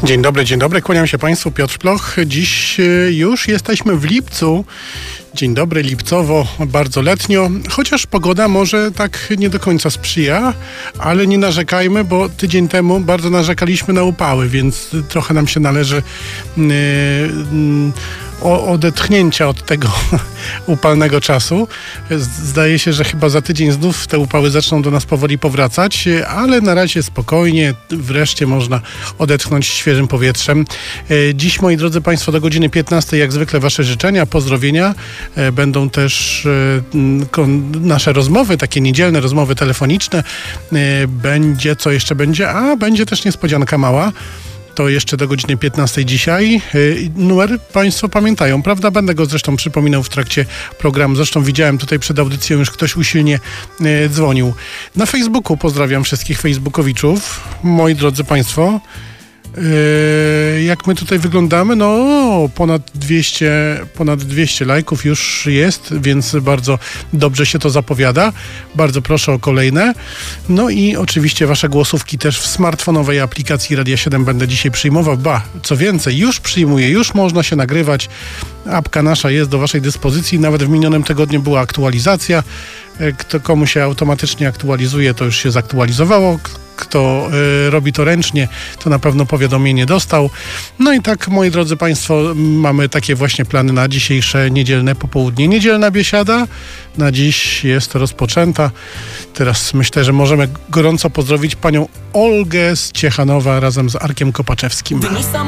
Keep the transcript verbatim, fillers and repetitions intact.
Dzień dobry, dzień dobry, kłaniam się Państwu, Piotr Ploch. Dziś już jesteśmy w lipcu. Dzień dobry, lipcowo, bardzo letnio, chociaż pogoda może tak nie do końca sprzyja, ale nie narzekajmy, bo tydzień temu bardzo narzekaliśmy na upały, więc trochę nam się należy yy, yy, odetchnięcia od tego upalnego czasu. Zdaje się, że chyba za tydzień znów te upały zaczną do nas powoli powracać, ale na razie spokojnie, wreszcie można odetchnąć świeżym powietrzem. Dziś, moi drodzy Państwo, do godziny piętnastej jak zwykle Wasze życzenia, pozdrowienia. Będą też nasze rozmowy, takie niedzielne rozmowy telefoniczne. Będzie, co jeszcze będzie? A, będzie też niespodzianka mała. To jeszcze do godziny piętnastej dzisiaj. Numer Państwo pamiętają, prawda? Będę go zresztą przypominał w trakcie programu. Zresztą widziałem tutaj przed audycją, już ktoś usilnie e, dzwonił. Na Facebooku pozdrawiam wszystkich Facebookowiczów. Moi drodzy Państwo, e, jak my tutaj wyglądamy? No, ponad dwieście, ponad dwieście lajków już jest, więc bardzo dobrze się to zapowiada. Bardzo proszę o kolejne. No i oczywiście Wasze głosówki też w smartfonowej aplikacji Radia siedem będę dzisiaj przyjmował. Ba, co więcej, już przyjmuję, już można się nagrywać. Apka nasza jest do Waszej dyspozycji. Nawet w minionym tygodniu była aktualizacja. Kto komu się automatycznie aktualizuje, to już się zaktualizowało. Kto y, robi to ręcznie, to na pewno powiadomienie dostał. No i tak, moi drodzy Państwo, mamy takie właśnie plany na dzisiejsze niedzielne popołudnie. Niedzielna biesiada na dziś jest rozpoczęta. Teraz myślę, że możemy gorąco pozdrowić panią Olgę z Ciechanowa razem z Arkiem Kopaczewskim.